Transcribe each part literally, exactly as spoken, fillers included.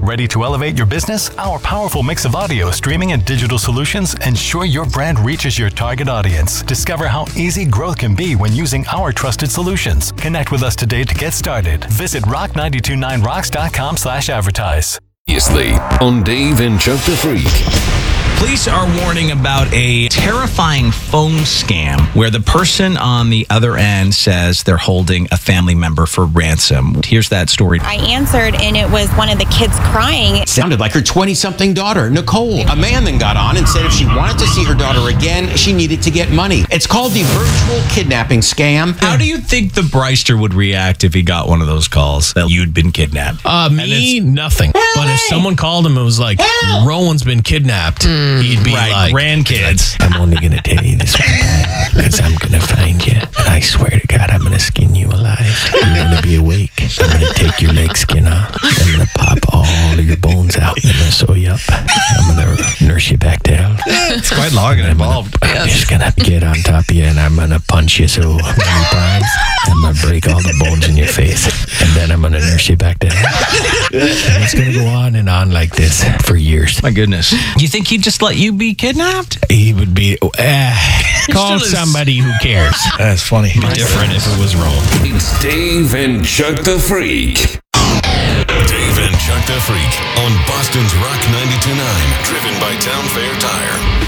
Ready to elevate your business? Our powerful mix of audio, streaming, and digital solutions ensure your brand reaches your target audience. Discover how easy growth can be when using our trusted solutions. Connect with us today to get started. Visit rock nine two nine rocks dot com slash advertise. Previously on Dave and Chuck the Freak. Police are warning about a terrifying phone scam where the person on the other end says they're holding a family member for ransom. Here's that story. I answered, and it was one of the kids crying. It sounded like her twenty-something daughter, Nicole. A man then got on and said if she wanted to see her daughter again, she needed to get money. It's called the virtual kidnapping scam. How do you think the Bryster would react if he got one of those calls that you'd been kidnapped? Uh, me, nothing. But if someone called him and was like, Rowan's been kidnapped, mm. he'd be right, like, grandkids. I'm only going to tell you this one time because I'm going to find you. And I swear to God, I'm going to skin you alive. You're going to be awake. I'm going to take your leg skin off. I'm going to pop all of your bones out. I'm going to sew you up. I'm going to nurse you back to health. It's quite long and involved. I'm just going to get on top of you and I'm going to punch you so many times. I'm going to break all the bones in your face. And then I'm going to nurse you back to health. And it's going to go on and on like this for years. My goodness. You think he'd just let you be kidnapped? He would be, uh, call somebody who cares. That's funny. It'd be different if it was wrong. It's Dave and Chuck the Freak. Dave and Chuck the Freak on Boston's Rock ninety-two point nine. Driven by Town Fair Tire.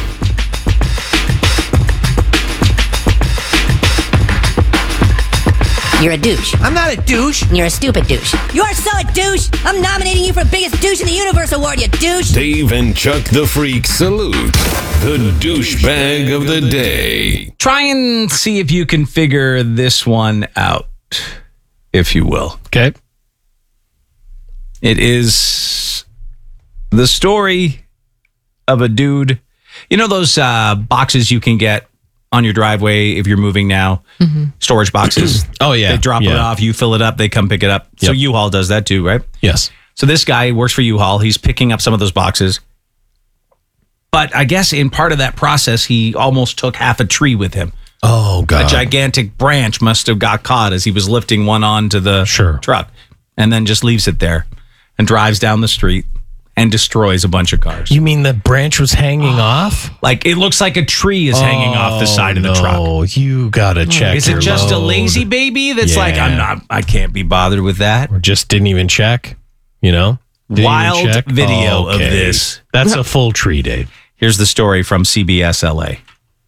You're a douche. I'm not a douche. You're a stupid douche. You are so a douche. I'm nominating you for Biggest Douche in the Universe Award, you douche. Dave and Chuck the Freak salute the douchebag of the day. Try and see if you can figure this one out, if you will. Okay. It is the story of a dude. You know those uh, boxes you can get on your driveway if you're moving now? Mm-hmm. Storage boxes. Oh, yeah. They drop yeah. it off. You fill it up. They come pick it up. Yep. So U-Haul does that too, right? Yes. So this guy works for U-Haul. He's picking up some of those boxes. But I guess in part of that process, he almost took half a tree with him. Oh, God. A gigantic branch must have got caught as he was lifting one onto the sure. truck. And then just leaves it there and drives down the street and destroys a bunch of cars. You mean the branch was hanging off? Like, it looks like a tree is hanging oh, off the side of the no. truck. Oh, you gotta check. Is it your just load. a lazy baby that's yeah. like, I'm not, I can't be bothered with that? Or just didn't even check, you know? Didn't Wild check? video okay. of this. That's a full tree, Dave. Here's the story from C B S L A.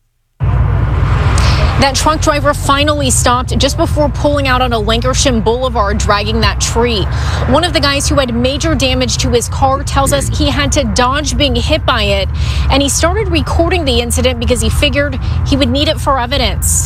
That truck driver finally stopped just before pulling out on a Lankershim Boulevard, dragging that tree. One of the guys who had major damage to his car tells us he had to dodge being hit by it, and he started recording the incident because he figured he would need it for evidence.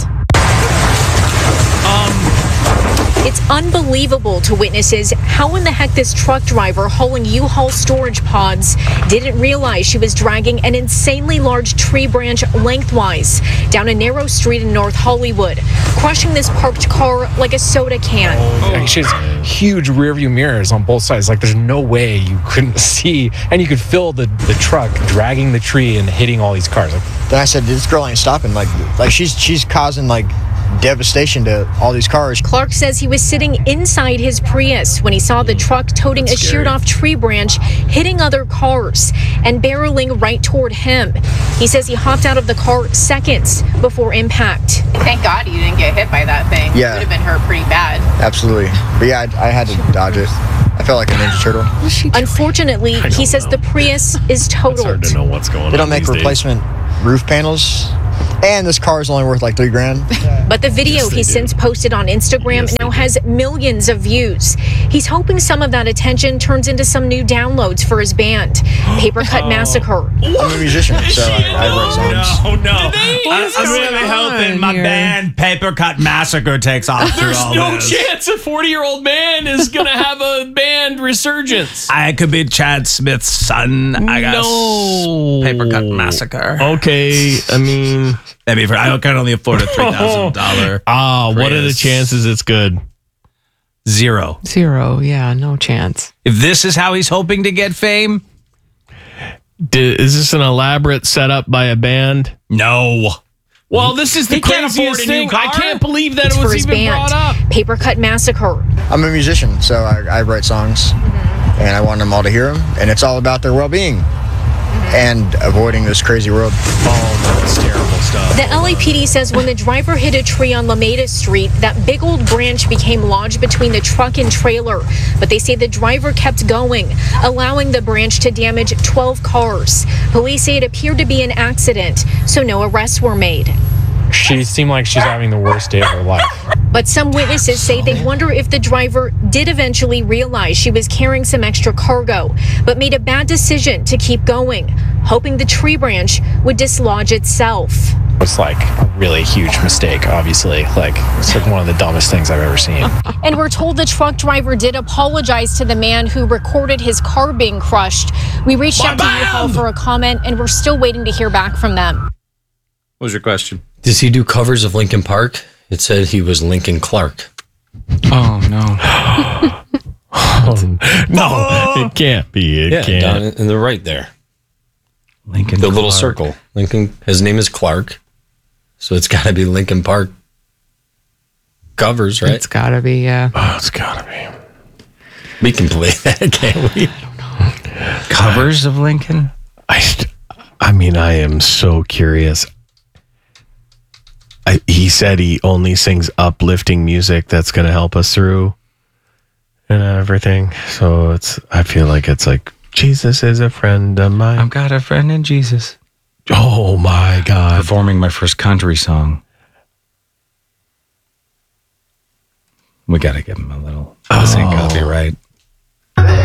Um, it's unbelievable to witnesses how in the heck this truck driver hauling U-Haul storage pods didn't realize she was dragging an insanely large tree branch lengthwise down a narrow street in North Hollywood, crushing this parked car like a soda can. Oh. She has huge rearview mirrors on both sides. Like, there's no way you couldn't see, and you could feel the, the truck dragging the tree and hitting all these cars. Like, then I said, this girl ain't stopping. Like, like she's she's causing like devastation to all these cars. Clark says he was sitting inside his Prius when he saw the truck toting That's a scary. sheared off tree branch hitting other cars and barreling right toward him. He says he hopped out of the car seconds before impact. Thank God you didn't get hit by that thing. Yeah. You would have been hurt pretty bad. Absolutely. But yeah, I, I had to dodge it. I felt like a Ninja Turtle. Unfortunately, he says know. the Prius is totaled. It's hard to know what's going on. They don't make replacement days. roof panels. And this car is only worth like three grand. But the video yes, he do. since posted on Instagram yes, now has millions of views. He's hoping some of that attention turns into some new downloads for his band, Paper Cut oh. Massacre. I'm a musician, so I, I write songs. Oh, no, no. I, I'm really hoping my here? band, Paper Cut Massacre, takes off. There's all no this. chance a forty-year-old man is going to have a band resurgence. I could be Chad Smith's son, I guess. No. Paper Cut Massacre. Okay, I mean... Maybe for, I can only afford a three thousand dollars. Ah, what are the chances it's good? Zero. Zero, yeah, no chance. If this is how he's hoping to get fame? Did, is this an elaborate setup by a band? No. Well, this is the he craziest thing. I can't believe that it's it was for his even band, brought up. Paper Cut Massacre. I'm a musician, so I, I write songs. Mm-hmm. and I want them all to hear them. And it's all about their well-being and avoiding this crazy road. Oh, that's terrible stuff. The L A P D says when the driver hit a tree on Lameda Street, that big old branch became lodged between the truck and trailer. But they say the driver kept going, allowing the branch to damage twelve cars. Police say it appeared to be an accident, so no arrests were made. She seemed like she's having the worst day of her life. But some witnesses say they wonder if the driver did eventually realize she was carrying some extra cargo, but made a bad decision to keep going, hoping the tree branch would dislodge itself. It's like a really huge mistake, obviously. Like, it's like one of the dumbest things I've ever seen. And we're told the truck driver did apologize to the man who recorded his car being crushed. We reached out to U-Haul for a comment, and we're still waiting to hear back from them. What was your question? Does he do covers of Linkin Park? It said he was Linkin Clark. Oh, no. oh, no, it can't be. It yeah, can't. down in the right there. Linkin The Clark. little circle. Lincoln. His name is Clark. So it's got to be Linkin Park covers, right? It's got to be, yeah. Oh, it's got to be. We can play that, can't we? I don't know. Covers of Lincoln? I, st- I mean, I am so curious. I, he said he only sings uplifting music that's going to help us through and everything. So it's, I feel like it's like, Jesus is a friend of mine. I've got a friend in Jesus. Oh my God. Performing my first country song. We got to give him a little. This ain't copyright.